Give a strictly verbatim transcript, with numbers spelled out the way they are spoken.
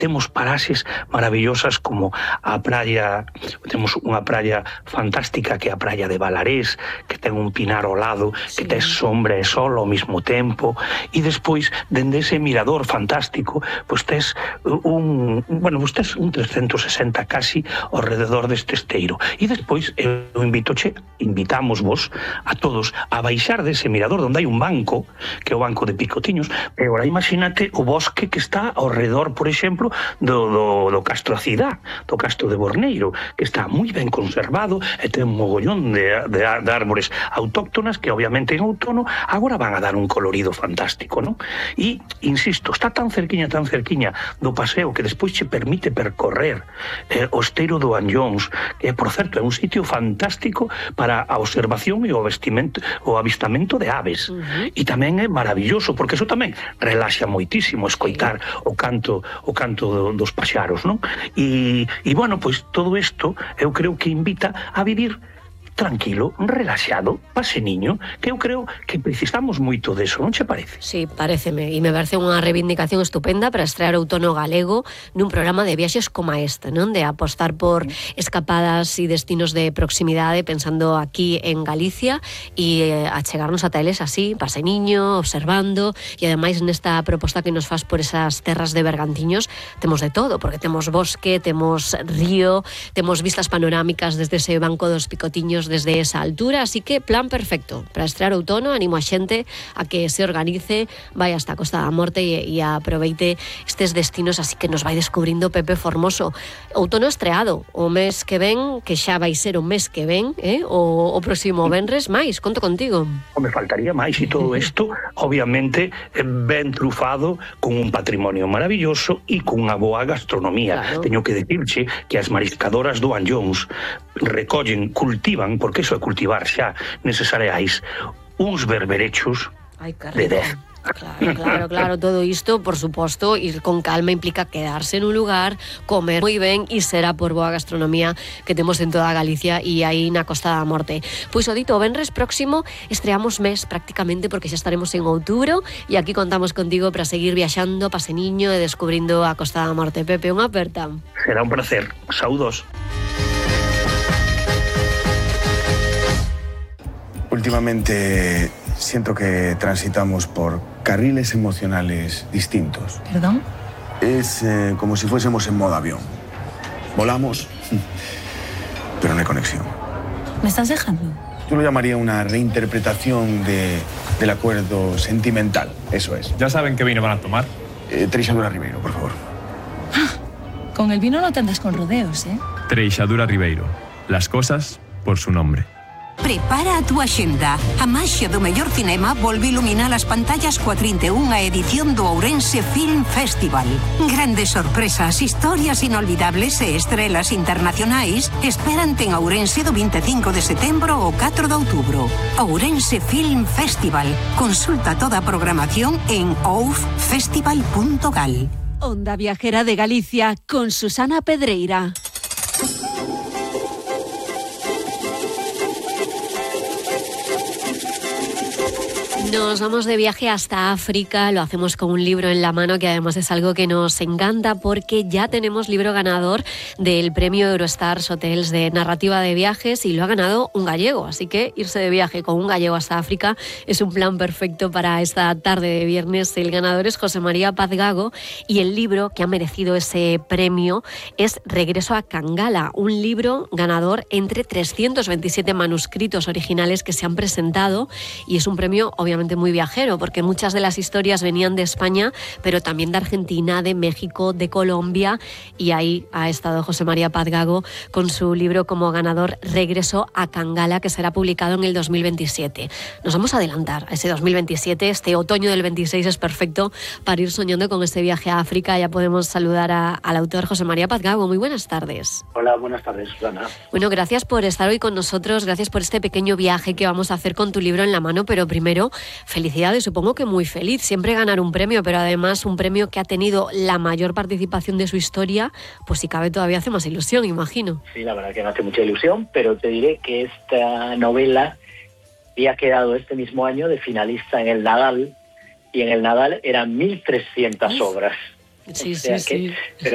temos paraxes maravillosas como a praia, temos unha praia fantástica que é a praia de Balarés, que ten un pinar ao lado, sí, que ten sombra e sol ao mesmo tempo, e despois, dende ese mirador fantástico, pois tes un, bueno, pois tes un trescentos sesenta casi ao rededor deste esteiro. E despois, eu invitoche, invitamos vos a todos a baixar dese mirador onde hai un banco, que é o banco de Picotiños, e agora imagínate o bosque que está ao redor, por exemplo, do, do, do Castro Acidá, do Castro de Borneiro, que está moi ben conservado e ten un mogollón de, de, de árbores autóctonas que obviamente en outono agora van a dar un colorido fantástico, non? E, insisto, está tan cerquiña, tan cerquiña do paseo que despois che permite percorrer eh, o esteiro do Anllóns, que, por certo, é un sitio fantástico para a observación e o vestimento, o avistamento de aves. Uh-huh. E tamén é maravilloso, porque eso tamén relaxa moitísimo escoitar o canto o canto do, dos paxaros, non? E, e bueno, pois todo isto eu creo que invita a vivir tranquilo, relaxado, paseniño, que eu creo que precisamos moito deso, non che parece? Sí, pareceme, e me parece unha reivindicación estupenda para estrear outono galego nun programa de viaxes como este, non? De apostar por escapadas e destinos de proximidade pensando aquí en Galicia e eh, achegarnos ata eles así, paseniño, observando, e ademais nesta proposta que nos faz por esas terras de Bergantiños temos de todo, porque temos bosque, temos río, temos vistas panorámicas desde ese banco dos Picotiños desde esa altura, así que plan perfecto para estrear outono. Animo a xente a que se organice, vai hasta a Costa da Morte e, e aproveite estes destinos, así que nos vai descubrindo Pepe Formoso. Outono estreado o mes que ven, que xa vai ser o mes que ven, eh? o, o próximo venres, máis, conto contigo. O me faltaría máis, e todo isto obviamente ben trufado con un patrimonio maravilloso e con unha boa gastronomía. Claro. Teño que decirche que as mariscadoras do Anllóns recollen, cultivan, porque iso é cultivar xa neses areais, uns berberechos Ay, de dez. Claro, claro, claro, todo isto, por suposto, ir con calma implica quedarse en un lugar, comer moi ben e será por boa gastronomía que temos en toda Galicia e aí na Costa da Morte. Pois o dito, o venres próximo estreamos mes prácticamente porque xa estaremos en outubro e aquí contamos contigo para seguir viaxando, paseniño e descubrindo a Costa da Morte. Pepe, unha aperta. Será un placer. Saúdos. Últimamente siento que transitamos por carriles emocionales distintos. ¿Perdón? Es eh, como si fuésemos en modo avión. Volamos, pero no hay conexión. ¿Me estás dejando? Yo lo llamaría una reinterpretación de, del acuerdo sentimental, eso es. ¿Ya saben qué vino van a tomar? Eh, Treixadura Ribeiro, por favor. Ah, con el vino no te andas con rodeos, ¿eh? Treixadura Ribeiro. Las cosas por su nombre. Prepara a túa xenda. A maxia do mellor cinema volve iluminar as pantallas coa trinta e unha edición do Ourense Film Festival. Grandes sorpresas, historias inolvidables e estrelas internacionais esperante en Ourense do vinte e cinco de setembro ao catro de outubro. Ourense Film Festival. Consulta toda a programación en oufestival punto gal. Onda Viajera de Galicia con Susana Pedreira. Nos vamos de viaje hasta África, lo hacemos con un libro en la mano que además es algo que nos encanta porque ya tenemos libro ganador del premio Eurostars Hotels de narrativa de viajes y lo ha ganado un gallego, así que irse de viaje con un gallego hasta África es un plan perfecto para esta tarde de viernes. El ganador es José María Paz Gago y el libro que ha merecido ese premio es Regreso a Kangala, un libro ganador entre trescientos veintisiete manuscritos originales que se han presentado y es un premio obviamente muy viajero, porque muchas de las historias venían de España, pero también de Argentina, de México, de Colombia, y ahí ha estado José María Paz Gago con su libro como ganador Regreso a Kangala, que será publicado en el dos mil veintisiete. Nos vamos a adelantar a ese dos mil veintisiete, este otoño del veintiséis es perfecto para ir soñando con este viaje a África. Ya podemos saludar a, al autor José María Paz Gago. Muy buenas tardes. Hola, buenas tardes, Susana. Bueno, gracias por estar hoy con nosotros, gracias por este pequeño viaje que vamos a hacer con tu libro en la mano, pero primero, felicidades, supongo que muy feliz, siempre ganar un premio, pero además un premio que ha tenido la mayor participación de su historia, pues si cabe todavía hace más ilusión, imagino. Sí, la verdad que me hace mucha ilusión, pero te diré que esta novela había quedado este mismo año de finalista en el Nadal, y en el Nadal eran mil trescientas obras. Sí, o sea sí, que, sí. Pero